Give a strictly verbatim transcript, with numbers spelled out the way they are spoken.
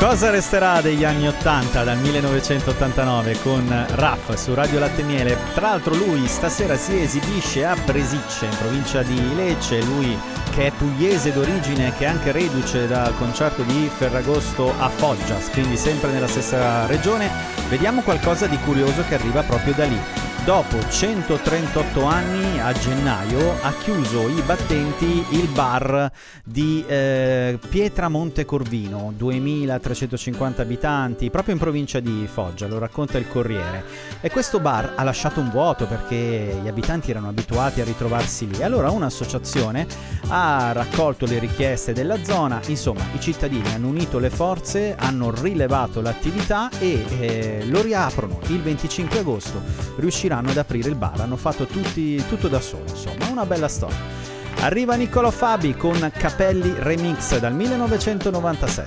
Cosa resterà degli anni ottanta dal millenovecentottantanove con Raff su Radio Latte e Miele. Tra l'altro lui stasera si esibisce a Presicce in provincia di Lecce, lui che è pugliese d'origine, che è anche reduce dal concerto di Ferragosto a Foggia, quindi sempre nella stessa regione. Vediamo qualcosa di curioso che arriva proprio da lì. Dopo centotrentotto anni, a gennaio, ha chiuso i battenti il bar di eh, Pietramonte Corvino, duemilatrecentocinquanta abitanti, proprio in provincia di Foggia, lo racconta il Corriere. E questo bar ha lasciato un vuoto perché gli abitanti erano abituati a ritrovarsi lì. Allora un'associazione ha raccolto le richieste della zona, insomma i cittadini hanno unito le forze, hanno rilevato l'attività e eh, lo riaprono il venticinque agosto, riusciranno ad aprire il bar, hanno fatto tutti, tutto da solo, insomma una bella storia. Arriva Niccolò Fabi con Capelli Remix dal millenovecentonovantasette.